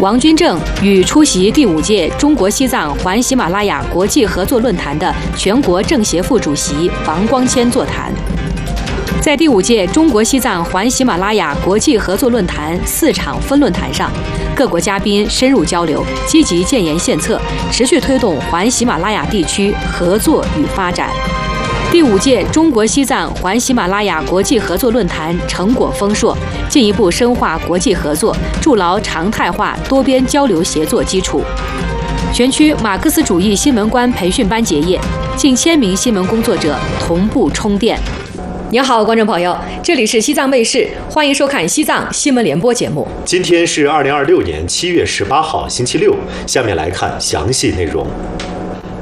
王军正与出席第5届中国西藏环喜马拉雅国际合作论坛的全国政协副主席王光谦座谈。在第5届中国西藏环喜马拉雅国际合作论坛4场分论坛上，各国嘉宾深入交流，积极建言献策，持续推动环喜马拉雅地区合作与发展。第5届中国西藏环喜马拉雅国际合作论坛成果丰硕，进一步深化国际合作，筑牢常态化多边交流协作基础。全区马克思主义新闻官培训班结业，近1000名新闻工作者同步充电。您好，观众朋友，这里是西藏卫视，欢迎收看西藏新闻联播节目。 今天是2026年7月18号，星期六。下面来看详细内容。